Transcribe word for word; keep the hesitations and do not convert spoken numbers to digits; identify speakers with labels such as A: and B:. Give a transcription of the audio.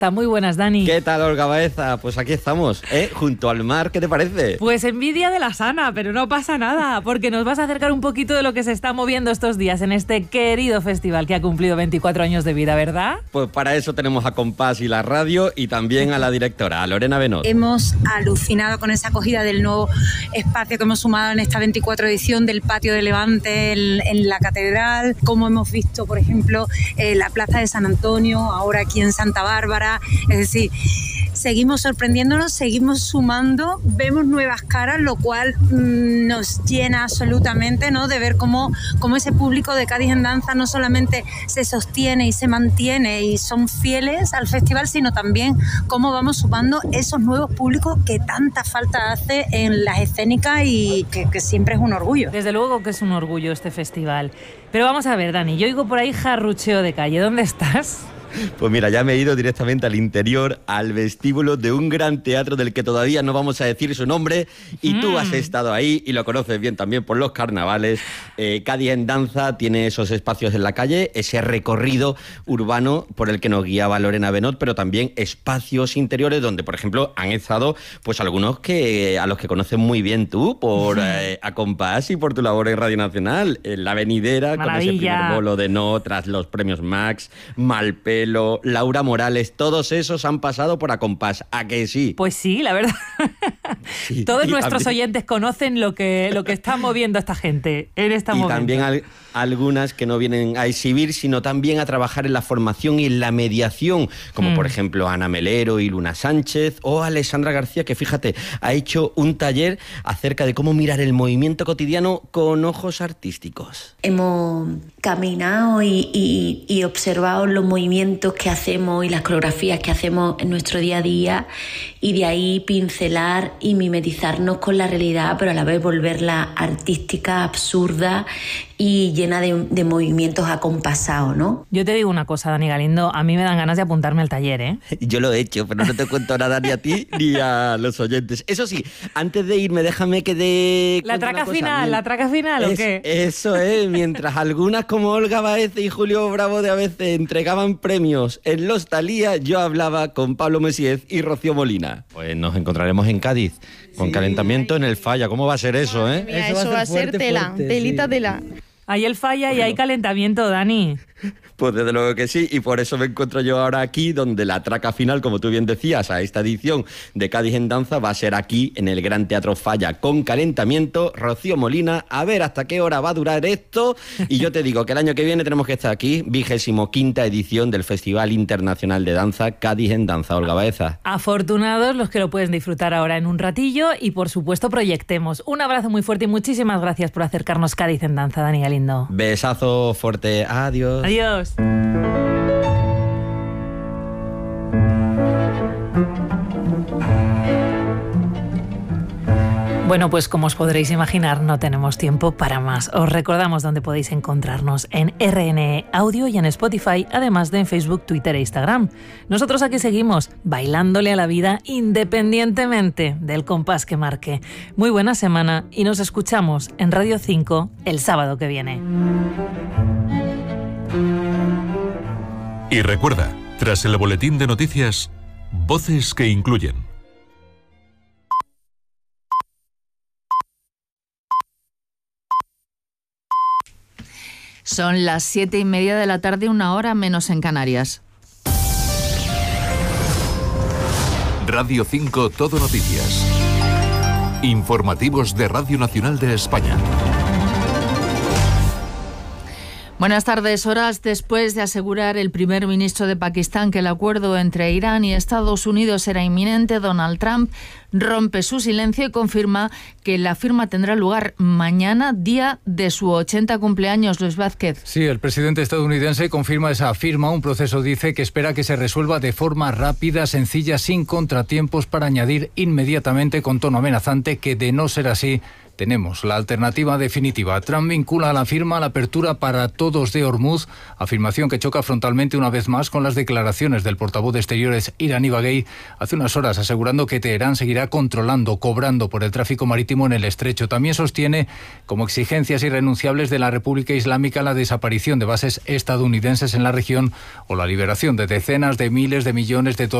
A: Muy buenas, Dani.
B: ¿Qué tal, Olga Baeza? Pues aquí estamos, ¿eh? Junto al mar, ¿qué te parece?
A: Pues envidia de la sana, pero no pasa nada, porque nos vas a acercar un poquito de lo que se está moviendo estos días en este querido festival que ha cumplido veinticuatro años de vida, ¿verdad?
B: Pues para eso tenemos a Compás y la radio y también a la directora, a Lorena Benot.
C: Hemos alucinado con esa acogida del nuevo espacio que hemos sumado en esta veinticuatro edición del Patio de Levante en, en la Catedral, como hemos visto, por ejemplo, eh, la Plaza de San Antonio, ahora aquí en Santa Bárbara. Es decir, seguimos sorprendiéndonos, seguimos sumando, vemos nuevas caras, lo cual mmm, nos llena absolutamente, ¿no?, de ver cómo, cómo ese público de Cádiz en Danza no solamente se sostiene y se mantiene y son fieles al festival, sino también cómo vamos sumando esos nuevos públicos que tanta falta hace en las escénicas y que, que siempre es un orgullo.
A: Desde luego que es un orgullo este festival. Pero vamos a ver, Dani, yo oigo por ahí jarrucheo de calle. ¿Dónde estás?
B: Pues mira, ya me he ido directamente al interior, al vestíbulo de un gran teatro del que todavía no vamos a decir su nombre, y mm. tú has estado ahí y lo conoces bien también por los carnavales. Eh, Cádiz en Danza tiene esos espacios en la calle, ese recorrido urbano por el que nos guiaba Lorena Benot, pero también espacios interiores donde, por ejemplo, han estado pues algunos que a los que conoces muy bien tú por eh, a Compás y por tu labor en Radio Nacional, en La Venidera, Maravilla. Con ese primer bolo de No, tras los premios Max, Malpe, Laura Morales, todos esos han pasado por A Compás, ¿a que sí?
A: Pues sí, la verdad. Sí, todos nuestros también oyentes conocen lo que, lo que está moviendo a esta gente en esta momento.
B: Y también al, algunas que no vienen a exhibir, sino también a trabajar en la formación y en la mediación, como mm. por ejemplo Ana Melero y Luna Sánchez, o Alexandra García, que fíjate, ha hecho un taller acerca de cómo mirar el movimiento cotidiano con ojos artísticos.
D: Hemos caminado y, y, y observado los movimientos que hacemos y las coreografías que hacemos en nuestro día a día, y de ahí pincelar y mimetizarnos con la realidad, pero a la vez volverla artística, absurda y llena de, de movimientos acompasados, ¿no?
A: Yo te digo una cosa, Dani Galindo, a mí me dan ganas de apuntarme al taller, ¿eh?
B: Yo lo he hecho, pero no te cuento nada ni a ti ni a los oyentes. Eso sí, antes de irme, déjame que dé...
A: ¿La traca final? ¿La traca final o qué?
B: Eso es, mientras algunas como Olga Baeza y Julio Bravo de A B C entregaban premios en los Talía, yo hablaba con Pablo Messiez y Rocío Molina. Pues nos encontraremos en Cádiz, con sí. calentamiento en el Falla. ¿Cómo va a ser eso, eh?
E: Mira, eso, eso va a ser, fuerte, tela, fuerte, telita, sí. tela.
A: Ahí el Falla bueno. y hay calentamiento, Dani.
B: Pues desde luego que sí, y por eso me encuentro yo ahora aquí, donde la traca final, como tú bien decías, a esta edición de Cádiz en Danza va a ser aquí, en el Gran Teatro Falla, con calentamiento. Rocío Molina, a ver hasta qué hora va a durar esto, y yo te digo que el año que viene tenemos que estar aquí, vigésimo quinta edición del Festival Internacional de Danza Cádiz en Danza. Olga Baeza.
A: Afortunados los que lo pueden disfrutar ahora en un ratillo, y por supuesto proyectemos. Un abrazo muy fuerte y muchísimas gracias por acercarnos Cádiz en Danza, Dani Galindo.
B: Besazo fuerte, adiós.
A: Adiós. Bueno, pues como os podréis imaginar, no tenemos tiempo para más. Os recordamos dónde podéis encontrarnos en R N E Audio y en Spotify, además de en Facebook, Twitter e Instagram. Nosotros aquí seguimos bailándole a la vida independientemente del compás que marque. Muy buena semana y nos escuchamos en Radio cinco el sábado que viene.
F: Y recuerda, tras el boletín de noticias, voces que incluyen.
G: Son las siete y media de la tarde, una hora menos en Canarias.
F: Radio cinco Todo Noticias. Informativos de Radio Nacional de España.
G: Buenas tardes. Horas después de asegurar el primer ministro de Pakistán que el acuerdo entre Irán y Estados Unidos era inminente, Donald Trump rompe su silencio y confirma que la firma tendrá lugar mañana, día de su ochenta cumpleaños. Luis Vázquez.
H: Sí, el presidente estadounidense confirma esa firma. Un proceso, dice, que espera que se resuelva de forma rápida, sencilla, sin contratiempos, para añadir inmediatamente con tono amenazante que, de no ser así, tenemos la alternativa definitiva. Trump vincula a la firma la apertura para todos de Hormuz, afirmación que choca frontalmente una vez más con las declaraciones del portavoz de Exteriores iraní Baghei hace unas horas, asegurando que Teherán seguirá controlando, cobrando por el tráfico marítimo en el estrecho. También sostiene como exigencias irrenunciables de la República Islámica la desaparición de bases estadounidenses en la región o la liberación de decenas de miles de millones de dólares